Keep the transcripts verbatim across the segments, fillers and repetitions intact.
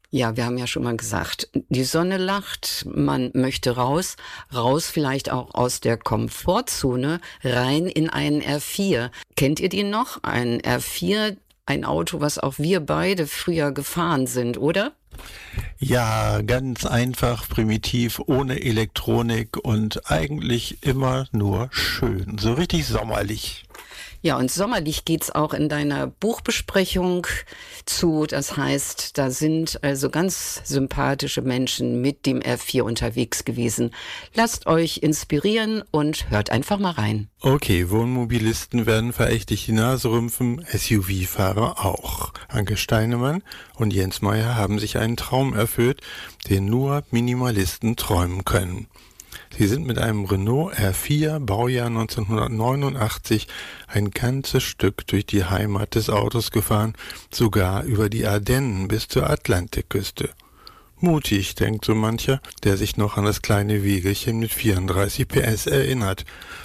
Ja, wir haben ja schon mal gesagt, die Sonne lacht, man möchte raus, raus vielleicht auch aus der Komfortzone, rein in einen R vier. Kennt ihr den noch? Ein R vier, ein Auto, was auch wir beide früher gefahren sind, oder? Ja, ganz einfach, primitiv, ohne Elektronik und eigentlich immer nur schön, so richtig sommerlich. Ja, und sommerlich geht's auch in deiner Buchbesprechung zu. Das heißt, da sind also ganz sympathische Menschen mit dem R vier unterwegs gewesen. Lasst euch inspirieren und hört einfach mal rein. Okay, Wohnmobilisten werden verächtlich die Nase rümpfen, S U V-Fahrer auch. Anke Steinemann und Jens Meyer haben sich einen Traum erfüllt, den nur Minimalisten träumen können. Sie sind mit einem Renault R vier, Baujahr neunzehnhundertneunundachtzig, ein ganzes Stück durch die Heimat des Autos gefahren, sogar über die Ardennen bis zur Atlantikküste. Mutig, denkt so mancher, der sich noch an das kleine Wägelchen mit vierunddreißig P S erinnert.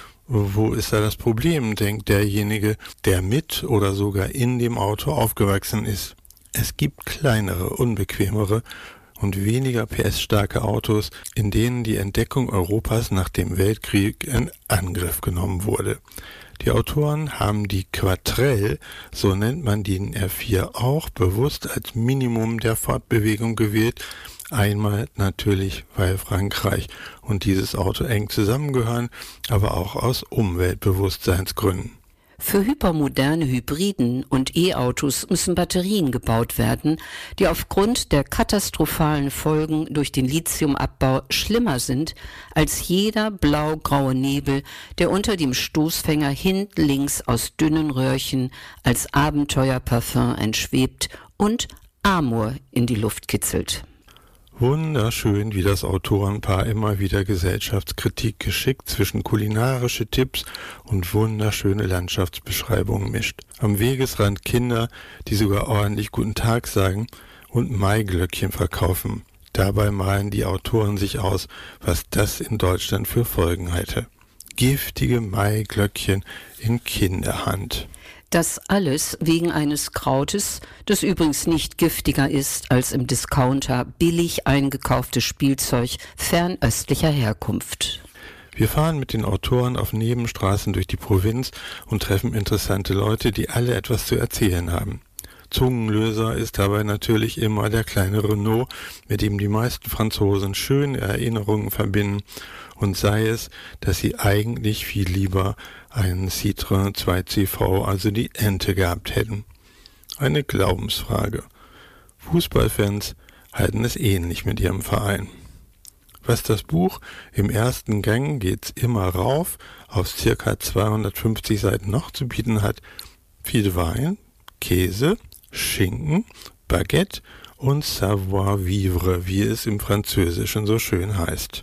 Wo ist da das Problem, denkt derjenige, der mit oder sogar in dem Auto aufgewachsen ist. Es gibt kleinere, unbequemere und weniger P S-starke Autos, in denen die Entdeckung Europas nach dem Weltkrieg in Angriff genommen wurde. Die Autoren haben die Quattrelle, so nennt man den R vier auch, bewusst als Minimum der Fortbewegung gewählt. Einmal natürlich, weil Frankreich und dieses Auto eng zusammengehören, aber auch aus Umweltbewusstseinsgründen. Für hypermoderne Hybriden und E-Autos müssen Batterien gebaut werden, die aufgrund der katastrophalen Folgen durch den Lithiumabbau schlimmer sind als jeder blau-graue Nebel, der unter dem Stoßfänger hinten links aus dünnen Röhrchen als Abenteuerparfum entschwebt und Amor in die Luft kitzelt. Wunderschön, wie das Autorenpaar immer wieder Gesellschaftskritik geschickt zwischen kulinarische Tipps und wunderschöne Landschaftsbeschreibungen mischt. Am Wegesrand Kinder, die sogar ordentlich Guten Tag sagen und Maiglöckchen verkaufen. Dabei malen die Autoren sich aus, was das in Deutschland für Folgen hätte. Giftige Maiglöckchen in Kinderhand. Das alles wegen eines Krautes, das übrigens nicht giftiger ist als im Discounter billig eingekauftes Spielzeug fernöstlicher Herkunft. Wir fahren mit den Autoren auf Nebenstraßen durch die Provinz und treffen interessante Leute, die alle etwas zu erzählen haben. Zungenlöser ist dabei natürlich immer der kleine Renault, mit dem die meisten Franzosen schöne Erinnerungen verbinden, und sei es, dass sie eigentlich viel lieber einen Citroën zwei C V, also die Ente, gehabt hätten. Eine Glaubensfrage. Fußballfans halten es ähnlich mit ihrem Verein. Was das Buch im ersten Gang geht's immer rauf auf circa zweihundertfünfzig Seiten noch zu bieten hat, viel Wein, Käse, Schinken, Baguette und Savoir-vivre, wie es im Französischen so schön heißt.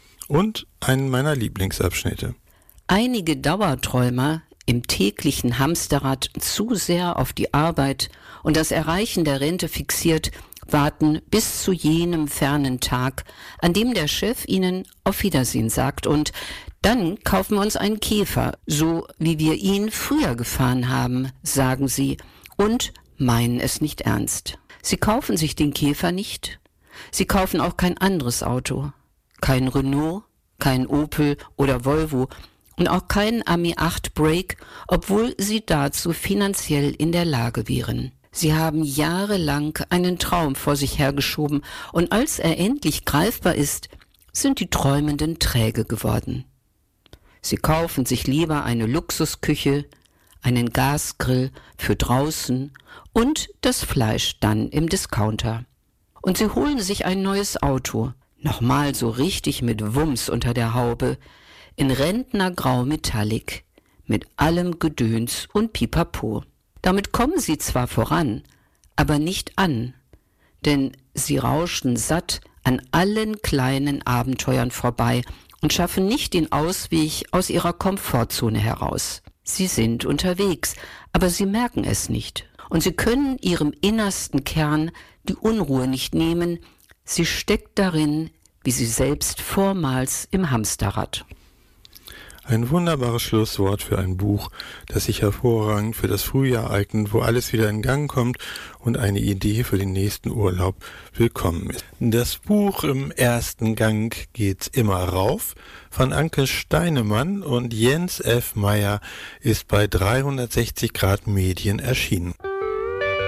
Und einen meiner Lieblingsabschnitte. Einige Dauerträumer, im täglichen Hamsterrad zu sehr auf die Arbeit und das Erreichen der Rente fixiert, warten bis zu jenem fernen Tag, an dem der Chef ihnen auf Wiedersehen sagt, und dann kaufen wir uns einen Käfer, so wie wir ihn früher gefahren haben, sagen sie, und meinen es nicht ernst. Sie kaufen sich den Käfer nicht. Sie kaufen auch kein anderes Auto. Kein Renault, kein Opel oder Volvo und auch kein Ami acht Break, obwohl sie dazu finanziell in der Lage wären. Sie haben jahrelang einen Traum vor sich hergeschoben, und als er endlich greifbar ist, sind die Träumenden träge geworden. Sie kaufen sich lieber eine Luxusküche, einen Gasgrill für draußen und das Fleisch dann im Discounter. Und sie holen sich ein neues Auto, nochmal so richtig mit Wumms unter der Haube, in Rentnergrau Metallic, mit allem Gedöns und Pipapo. Damit kommen sie zwar voran, aber nicht an, denn sie rauschen satt an allen kleinen Abenteuern vorbei und schaffen nicht den Ausweg aus ihrer Komfortzone heraus. Sie sind unterwegs, aber sie merken es nicht. Und sie können ihrem innersten Kern die Unruhe nicht nehmen. Sie steckt darin, wie sie selbst vormals im Hamsterrad. Ein wunderbares Schlusswort für ein Buch, das sich hervorragend für das Frühjahr eignet, wo alles wieder in Gang kommt und eine Idee für den nächsten Urlaub willkommen ist. Das Buch Im ersten Gang geht's immer rauf von Anke Steinemann und Jens F. Meyer ist bei dreihundertsechzig Grad Medien erschienen.